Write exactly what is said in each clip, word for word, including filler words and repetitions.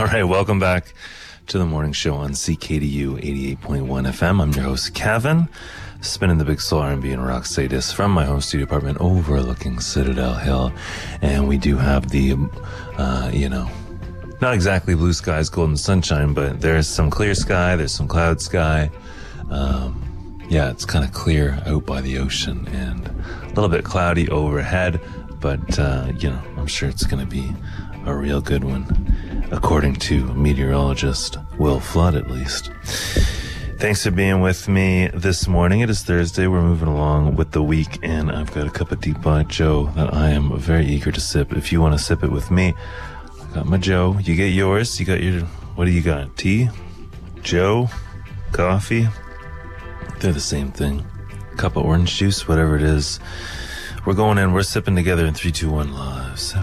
right, welcome back to the morning show on C K D U eighty-eight point one F M. I'm your host, Kevin, spinning the big soul R and B and rock sadist from my home studio apartment overlooking Citadel Hill. And we do have the, uh, you know, not exactly blue skies, golden sunshine, but there's some clear sky, there's some cloud sky. Um, yeah, it's kind of clear out by the ocean and a little bit cloudy overhead, but, uh, you know, I'm sure it's going to be a real good one, according to meteorologist Will Flood, at least. Thanks for being with me this morning. It is Thursday. We're moving along with the week, and I've got a cup of Deep Black Joe that I am very eager to sip. If you want to sip it with me, I got my Joe. You get yours. You got your, what do you got? Tea? Joe? Coffee? They're the same thing. Cup of orange juice, whatever it is. We're going in. We're sipping together in three, two, one, live sip.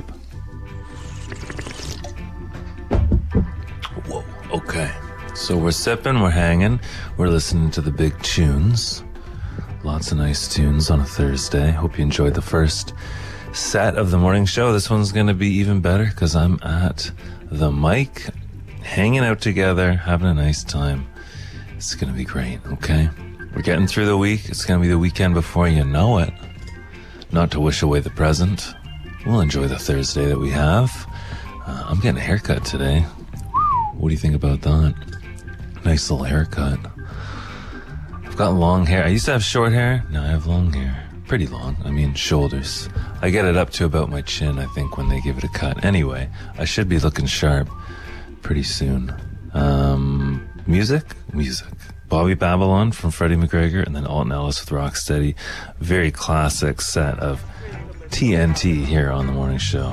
Whoa, okay. So we're sipping, we're hanging, we're listening to the big tunes. Lots of nice tunes on a Thursday. Hope you enjoyed the first set of the morning show. This one's going to be even better because I'm at the mic, hanging out together, having a nice time. It's going to be great, okay? We're getting through the week. It's going to be the weekend before you know it. Not to wish away the present. We'll enjoy the Thursday that we have. Uh, I'm getting a haircut today. What do you think about that? Nice little haircut. I've got long hair. I used to have short hair. Now I have long hair. Pretty long. I mean, shoulders. I get it up to about my chin, I think, when they give it a cut. Anyway, I should be looking sharp pretty soon. Um, music? Music. Bobby Babylon from Freddie McGregor, and then Alton Ellis with Rocksteady. Very classic set of T N T here on the morning show.